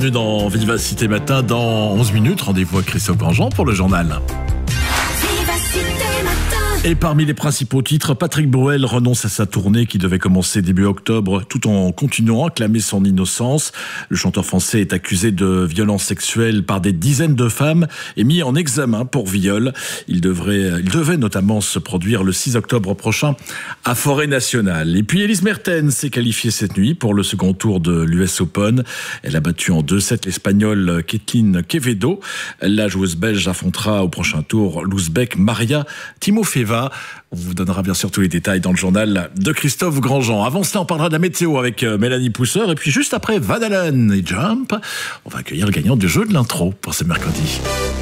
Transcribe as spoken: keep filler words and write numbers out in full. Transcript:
Dans Vivacité Matin, dans onze minutes, rendez-vous avec Christophe Grandjean pour le journal. Et parmi les principaux titres, Patrick Bruel renonce à sa tournée qui devait commencer début octobre tout en continuant à clamer son innocence. Le chanteur français est accusé de violences sexuelles par des dizaines de femmes et mis en examen pour viol. Il devrait, il devait notamment se produire le six octobre prochain à Forêt Nationale. Et puis Elise Mertens s'est qualifiée cette nuit pour le second tour de l'U S Open. Elle a battu en deux sept l'Espagnole Katlyn Quevedo. La joueuse belge affrontera au prochain tour l'Ouzbek Maria Timofeva. On vous donnera bien sûr tous les détails dans le journal de Christophe Grandjean. Avant cela, on parlera de la météo avec Mélanie Pousseur. Et puis juste après Van Halen et Jump, on va accueillir le gagnant du jeu de l'intro pour ce mercredi.